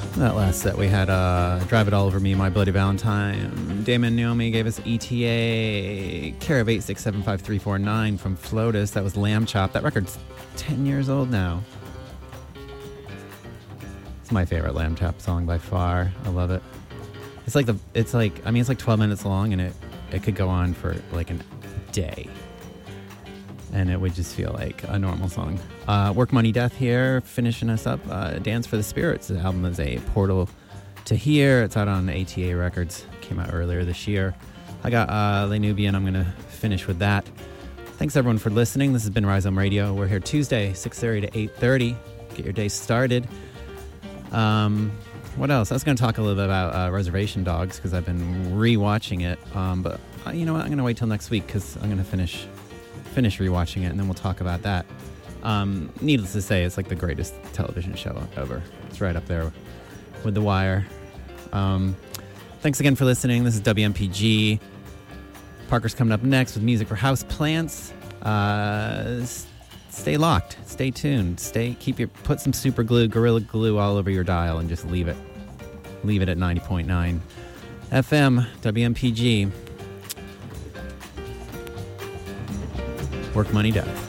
That last set we had Drive It All Over Me, My Bloody Valentine. Damon Naomi gave us ETA. Care of 8675349 from Flotus. That was Lamb Chop. That record's 10 years old now. It's my favorite Lamb Chop song by far. I love it. It's like 12 minutes long, and it could go on for like a day. And it would just feel like a normal song. Work Money Death here, finishing us up. Dance for the Spirits. The album is a portal to here. It's out on ATA Records. Came out earlier this year. I got Le Nubian. I'm going to finish with that. Thanks, everyone, for listening. This has been Rhizome Radio. We're here Tuesday, 6:30 to 8:30. Get your day started. What else? I was going to talk a little bit about Reservation Dogs because I've been rewatching it. But you know what? I'm going to wait till next week because I'm going to finish rewatching it, and then we'll talk about that. Needless to say, it's like the greatest television show ever. It's right up there with The Wire. Thanks again for listening. This is WMPG. Parker's coming up next with music for house plants. Stay locked. Stay tuned. Put some super glue, Gorilla Glue all over your dial, and just leave it. Leave it at 90.9 FM, WMPG. Work Money Death.